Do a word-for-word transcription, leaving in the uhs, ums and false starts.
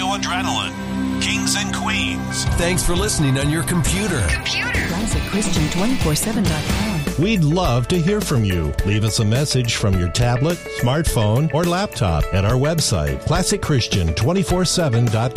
Adrenaline. Kings and Queens. Thanks for listening on your computer. Computer. Classic Christian two forty-seven dot com. We'd love to hear from you. Leave us a message from your tablet, smartphone, or laptop at our website, classic christian two forty-seven dot com.